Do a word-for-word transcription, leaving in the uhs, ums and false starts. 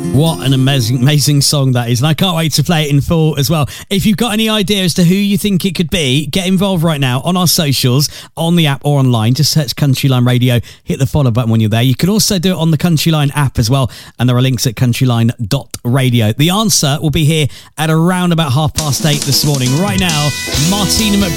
What an amazing, amazing song that is. And I can't wait to play it in full as well. If you've got any idea as to who you think it could be, get involved right now on our socials, on the app or online. Just search Countryline Radio, hit the follow button when you're there. You can also do it on the Countryline app as well. And there are links at countryline dot radio. The answer will be here at around about half past eight this morning. Right now, Martina McBride.